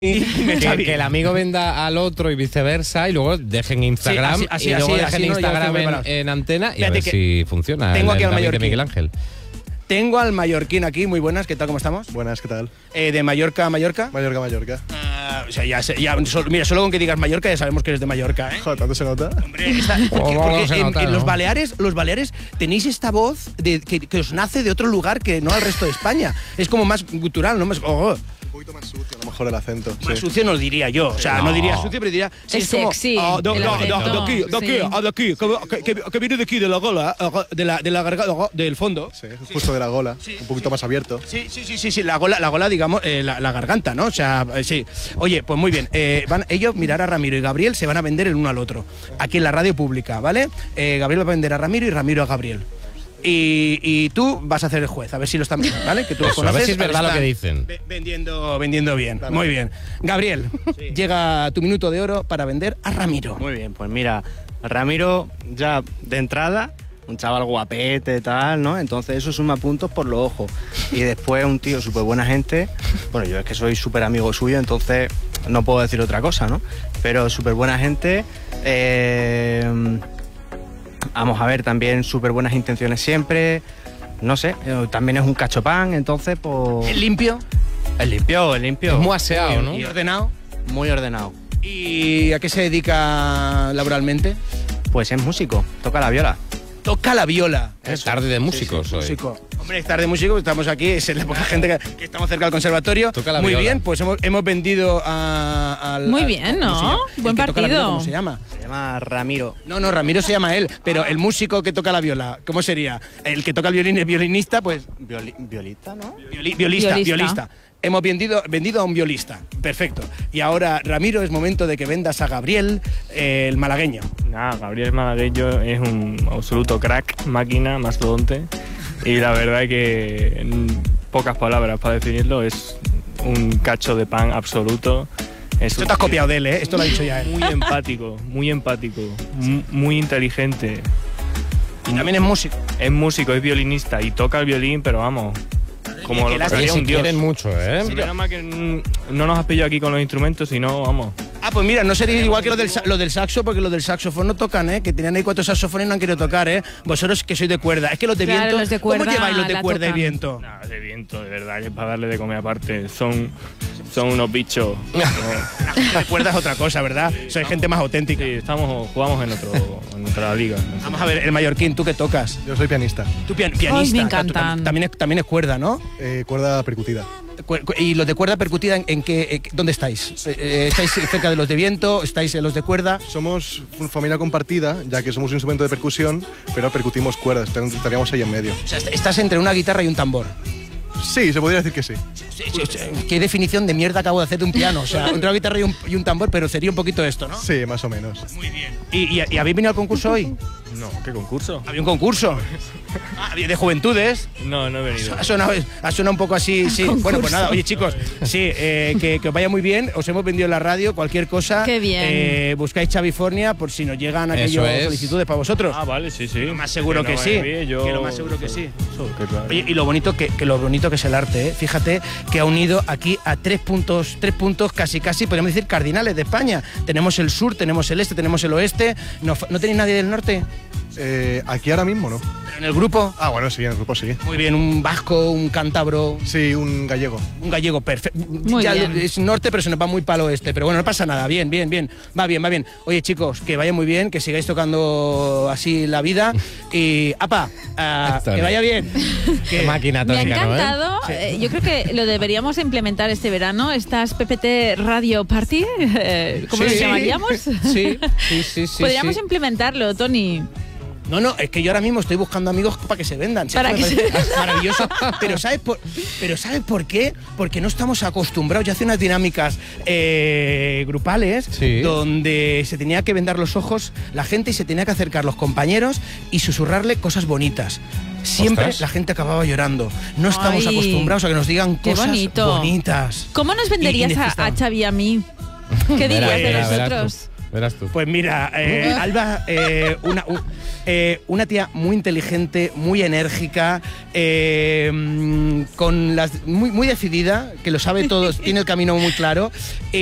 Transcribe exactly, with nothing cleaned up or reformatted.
que, que el amigo venda al otro y viceversa, y luego dejen Instagram sí, así, así, y luego así, dejen así, Instagram no, en, en antena y Fíjate a ver si funciona. Tengo el, aquí el al David de mallorquín. Miguel Ángel. Tengo al mallorquín aquí, muy buenas, ¿qué tal? ¿Cómo estamos? Buenas, ¿qué tal? Eh, ¿De Mallorca a Mallorca? Mallorca, Mallorca. Uh, o sea, ya, ya solo, mira, solo con que digas Mallorca ya sabemos que eres de Mallorca, ¿eh? Joder, ¿tanto se nota? Hombre, esta, porque, oh, porque no se en, nota, en ¿no? los Baleares, los Baleares tenéis esta voz de, que, que os nace de otro lugar que no al resto de España. Es como más gutural, ¿no? Más, oh, un poquito más sucio, a lo mejor el acento. Más sí. sucio no diría yo, o sea, no, no diría sucio, pero diría... Sí, es, es sexy. Como, oh, de, el no, acento, de, de aquí, de aquí, sí. ah, de aquí, que, que, que viene de aquí, de la gola, de la, de la garganta, del fondo. Sí, justo de la gola, Sí, un poquito sí. más abierto. Sí, sí, sí, sí, sí, la gola, la gola digamos, eh, la, la garganta, ¿no? O sea, eh, sí. Oye, pues muy bien, eh, van ellos, mirar a Ramiro y Gabriel, se van a vender el uno al otro, aquí en la radio pública, ¿vale? Eh, Gabriel va a vender a Ramiro y Ramiro a Gabriel. Y, y tú vas a hacer el juez, a ver si lo están viendo, ¿vale? Que tú los Eso, conoces, a ver si es verdad lo están que dicen. Vendiendo, vendiendo bien, Claro. muy bien. Gabriel, Sí. llega tu minuto de oro para vender a Ramiro. Muy bien, pues mira, Ramiro ya de entrada, un chaval guapete y tal, ¿no? Entonces eso suma puntos por los ojos. Y después un tío súper buena gente, bueno, yo es que soy súper amigo suyo, entonces no puedo decir otra cosa, ¿no? Pero súper buena gente, eh, vamos a ver, también súper buenas intenciones siempre, no sé, eh, también es un cachopán, entonces pues... ¿Es limpio? Es limpio, es limpio. Es muy aseado, ¿no? ¿Y ordenado? Muy ordenado. ¿Y a qué se dedica laboralmente? Pues es músico, toca la viola. Toca la viola. Es tarde de músicos hoy. Músico. Hombre, es tarde de músico, estamos aquí, es la poca gente que, que estamos cerca del conservatorio. Toca la Muy viola. bien, pues hemos, hemos vendido a, al... Muy al- bien, ¿cómo ¿no? se llama? Buen El que toca la viola, partido. ¿Cómo se llama? Se llama Ramiro. No, no, Ramiro se llama él, pero el músico que toca la viola, ¿cómo sería? El que toca el violín es violinista, pues... Violi- violista, ¿no? Violi- violista, Violista. violista. Hemos vendido, vendido a un violista. Perfecto. Y ahora, Ramiro, es momento de que vendas a Gabriel, eh, el malagueño. Nada, Gabriel Malagueño es un absoluto crack, máquina, mastodonte. Y la verdad es que en pocas palabras para definirlo es un cacho de pan absoluto. Es Esto un te has tío copiado de él, ¿eh? Esto lo ha dicho ya él. Muy empático, muy empático, mu- muy inteligente. Y también es músico. Es músico, es violinista y toca el violín, pero vamos, como qué lo lástima. tocaría Se un dios. quieren mucho, ¿eh? Sí, menos mal que mm, no nos has pillado aquí con los instrumentos, sino, vamos. Ah, pues mira, no sería igual que lo del, sa- lo del saxo, porque los del saxofón no tocan, ¿eh? Que tenían ahí cuatro saxofones y no han querido tocar, ¿eh? Vosotros que sois de cuerda. Es que los de Claro, viento... los de cuerda ¿Cómo lleváis los de la cuerda y tocan. viento? Nada, de viento, de verdad, que es para darle de comer aparte. Son, son unos bichos. De cuerda es otra cosa, ¿verdad? Sois gente más auténtica. Sí, estamos, jugamos en, otro, en otra liga. Vamos a ver, el mallorquín, ¿tú qué tocas? Yo soy pianista, Tú pian- pianista. me claro, tú encantan. tam- también, es, también es cuerda, ¿no? eh, cuerda percutida. Cu- cu- ¿Y los de cuerda percutida en, en qué, eh, dónde estáis? Eh, eh, ¿Estáis cerca de los de viento? ¿Estáis en los de cuerda? Somos una familia compartida, ya que somos un instrumento de percusión, pero percutimos cuerdas, estaríamos ahí en medio. O sea, est- estás entre una guitarra y un tambor. Sí, se podría decir que sí. Sí, sí, sí. ¿Qué definición de mierda acabo de hacer de un piano? O sea, entre una guitarra y un, y un tambor, pero sería un poquito esto, ¿no? Sí, más o menos. ¿Y, y, y habéis venido al concurso hoy? No, ¿qué concurso? Había un concurso. Ah, de juventudes. No, no he venido. Ha sonado, ha sonado un poco así, sí. Bueno, pues nada, oye chicos, sí, eh, que, que os vaya muy bien. Os hemos vendido en la radio, cualquier cosa. Qué bien. eh, buscáis Chavifornia por si nos llegan aquellas es. solicitudes para vosotros. Ah, vale, sí, sí. Lo más seguro que, no sí. me vi, yo- Que lo más seguro que sí. Que claro. Oye, y lo bonito que, que lo bonito que es el arte, ¿eh? Fíjate que ha unido aquí a tres puntos, tres puntos casi casi, podríamos decir, cardinales de España. Tenemos el sur, tenemos el este, tenemos el oeste. ¿No, no tenéis nadie del norte? Eh, aquí ahora mismo, ¿no? Pero en el grupo. Ah, bueno, sí, en el grupo sí. Muy bien, un vasco, un cántabro, Sí, un gallego. un gallego perfecto. Muy Ya bien. es norte, pero se nos va muy palo este. Pero bueno, no pasa nada. Bien, bien, bien. Va bien, va bien. Oye, chicos, que vaya muy bien, que sigáis tocando así la vida. Y, apa, ah, Esto que no. vaya bien. Qué Que- máquina Me ha tónica, ¿no? ¿eh? encantado. Eh, yo creo que lo deberíamos implementar este verano. Estas P P T Radio Party, eh, ¿cómo Sí. lo llamaríamos? Sí, sí, sí, sí. Podríamos sí. implementarlo, Tony. No, no, es que yo ahora mismo estoy buscando amigos para que se vendan. Si Para es me que parece se- maravilloso. Pero ¿sabes por, pero ¿sabes por qué? Porque no estamos acostumbrados. Yo hacía unas dinámicas eh, grupales Sí. donde se tenía que vendar los ojos la gente y se tenía que acercar los compañeros y susurrarle cosas bonitas. Siempre Ostras. la gente acababa llorando. No estamos Ay, acostumbrados a que nos digan qué cosas bonito. bonitas. ¿Cómo nos Y- y venderías a, a necesitamos- Xavi y a mí? ¿Qué dirías Verás, de verás, verás nosotros? Verás tú. Pues mira, eh, Alba, eh, una, un, eh, una tía muy inteligente, muy enérgica, eh, con las muy, muy decidida, que lo sabe todo, tiene el camino muy claro.